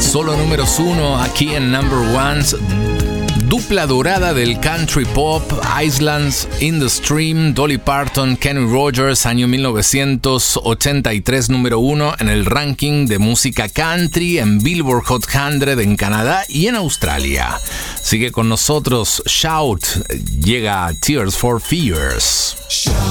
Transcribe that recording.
Solo números 1 aquí en Number Ones. Dupla dorada del country pop, Islands in the Stream, Dolly Parton, Kenny Rogers, año 1983, número 1 en el ranking de música country en Billboard Hot 100 en Canadá y en Australia. Sigue con nosotros Shout, llega Tears for Fears.